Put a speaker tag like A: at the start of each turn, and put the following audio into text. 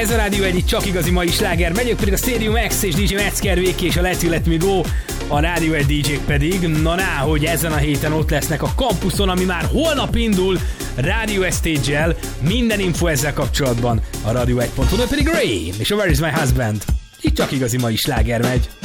A: Ez a Rádió egyik csak igazi mai sláger. Megyek pedig a Stadium X és DJ Metzger Vicky és a Let's Let Me Go. A Rádió egy DJ-k pedig, hogy ezen a héten ott lesznek a kampuszon, ami már holnap indul Rádió Stage-el. Minden info ezzel kapcsolatban a Radio 1.hu, pedig Ray és a Where Is My Husband. Itt csak igazi mai sláger megy.